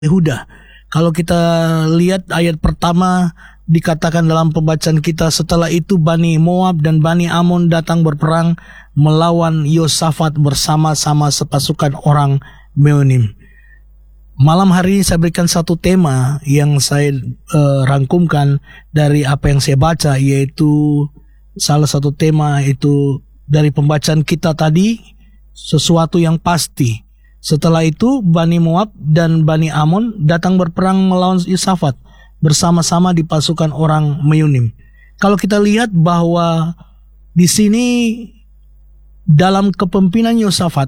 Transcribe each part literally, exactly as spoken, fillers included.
Yehuda. Kalau kita lihat ayat pertama dikatakan dalam pembacaan kita, setelah itu Bani Moab dan Bani Amon datang berperang melawan Yosafat bersama-sama sepasukan orang Meonim. Malam hari ini saya berikan satu tema yang saya uh, rangkumkan dari apa yang saya baca, yaitu salah satu tema itu dari pembacaan kita tadi, sesuatu yang pasti. Setelah itu Bani Moab dan Bani Amon datang berperang melawan Yosafat bersama-sama di pasukan orang Meonim. Kalau kita lihat bahwa di sini dalam kepemimpinan Yosafat,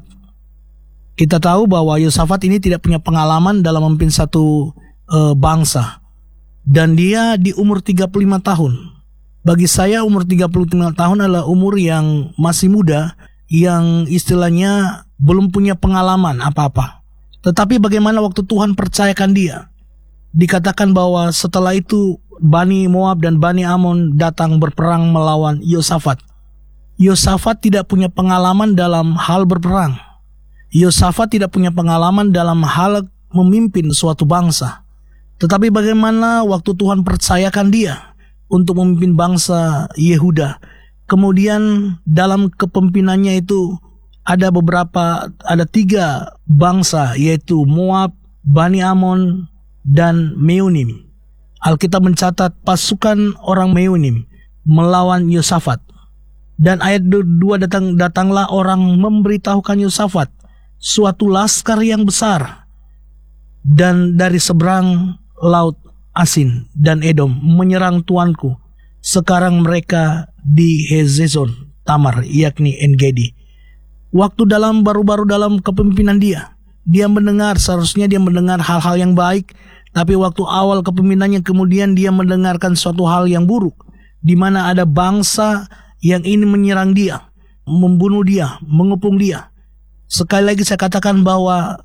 kita tahu bahwa Yosafat ini tidak punya pengalaman dalam memimpin satu e, bangsa. Dan dia di umur tiga puluh lima tahun. Bagi saya umur tiga puluh lima tahun adalah umur yang masih muda, yang istilahnya belum punya pengalaman apa-apa. Tetapi bagaimana waktu Tuhan percayakan dia? Dikatakan bahwa setelah itu Bani Moab dan Bani Amon datang berperang melawan Yosafat. Yosafat tidak punya pengalaman dalam hal berperang. Yosafat tidak punya pengalaman dalam hal memimpin suatu bangsa. Tetapi bagaimana waktu Tuhan percayakan dia untuk memimpin bangsa Yehuda. Kemudian dalam kepemimpinannya itu ada beberapa, ada tiga bangsa, yaitu Moab, Bani Amon, dan Meonim. Alkitab mencatat pasukan orang Meonim melawan Yosafat. Dan ayat dua datang datanglah orang memberitahukan Yosafat, suatu laskar yang besar dan dari seberang laut Asin dan Edom menyerang tuanku. Sekarang mereka di Hezezon Tamar, yakni En-Gedi. Waktu dalam baru-baru dalam kepemimpinan dia, dia mendengar, seharusnya dia mendengar hal-hal yang baik, tapi waktu awal kepemimpinannya kemudian dia mendengarkan suatu hal yang buruk, di mana ada bangsa yang ingin menyerang dia, membunuh dia, mengepung dia. Sekali lagi saya katakan bahwa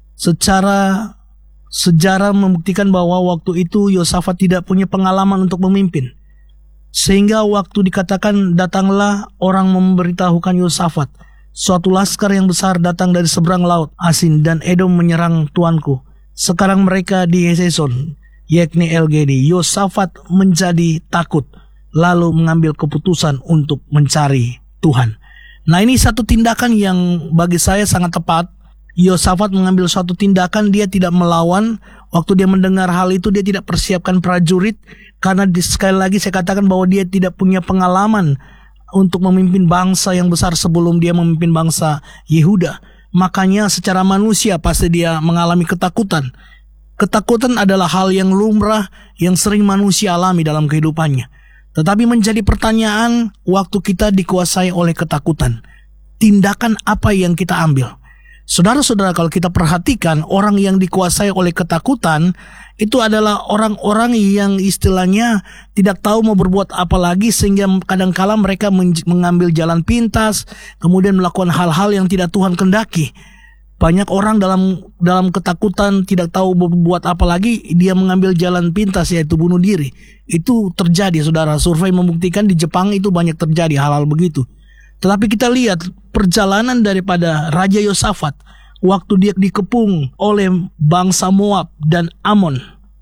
secara sejarah membuktikan bahwa waktu itu Yosafat tidak punya pengalaman untuk memimpin. Sehingga waktu dikatakan datanglah orang memberitahukan Yosafat, suatu laskar yang besar datang dari seberang laut Asin dan Edom menyerang tuanku. Sekarang mereka di Hezezon, yakni En-Gedi. Yosafat menjadi takut, lalu mengambil keputusan untuk mencari Tuhan. Nah, ini satu tindakan yang bagi saya sangat tepat. Yosafat mengambil suatu tindakan, dia tidak melawan. Waktu dia mendengar hal itu, dia tidak persiapkan prajurit, karena di, sekali lagi saya katakan bahwa dia tidak punya pengalaman untuk memimpin bangsa yang besar sebelum dia memimpin bangsa Yehuda. Makanya secara manusia pasti dia mengalami ketakutan. Ketakutan adalah hal yang lumrah yang sering manusia alami dalam kehidupannya. Tetapi menjadi pertanyaan waktu kita dikuasai oleh ketakutan, tindakan apa yang kita ambil? Saudara-saudara, kalau kita perhatikan orang yang dikuasai oleh ketakutan itu adalah orang-orang yang istilahnya tidak tahu mau berbuat apa lagi, sehingga kadangkala mereka mengambil jalan pintas, kemudian melakukan hal-hal yang tidak Tuhan kehendaki. Banyak orang dalam dalam ketakutan tidak tahu berbuat apa lagi, dia mengambil jalan pintas, yaitu bunuh diri. Itu terjadi, saudara. Survei membuktikan di Jepang itu banyak terjadi hal-hal begitu. Tetapi kita lihat perjalanan daripada Raja Yosafat waktu dia dikepung oleh bangsa Moab dan Amon.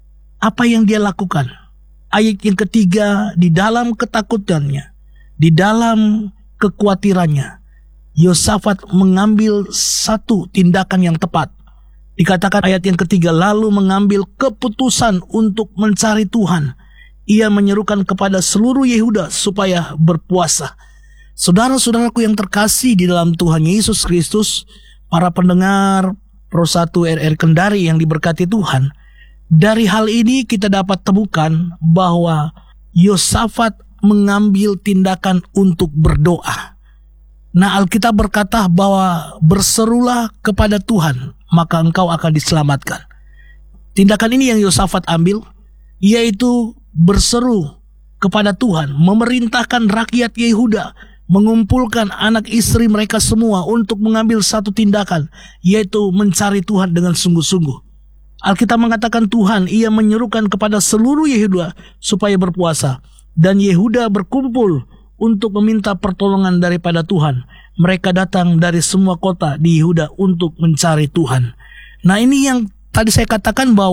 Apa yang dia lakukan? Ayat yang ketiga, di dalam ketakutannya, di dalam kekhawatirannya, Yosafat mengambil satu tindakan yang tepat. Dikatakan ayat yang ketiga, lalu mengambil keputusan untuk mencari Tuhan. Ia menyerukan kepada seluruh Yehuda supaya berpuasa. Saudara-saudaraku yang terkasih di dalam Tuhan Yesus Kristus, para pendengar Pro satu R R Kendari yang diberkati Tuhan, dari hal ini kita dapat temukan bahwa Yosafat mengambil tindakan untuk berdoa. Nah, Alkitab berkata bahwa berserulah kepada Tuhan, maka engkau akan diselamatkan. Tindakan ini yang Yosafat ambil, yaitu berseru kepada Tuhan, memerintahkan rakyat Yehuda, mengumpulkan anak istri mereka semua untuk mengambil satu tindakan, yaitu mencari Tuhan dengan sungguh-sungguh. Alkitab mengatakan Tuhan, ia menyerukan kepada seluruh Yehuda supaya berpuasa. Dan Yehuda berkumpul untuk meminta pertolongan daripada Tuhan. Mereka datang dari semua kota di Yehuda untuk mencari Tuhan. Nah, ini yang tadi saya katakan bahwa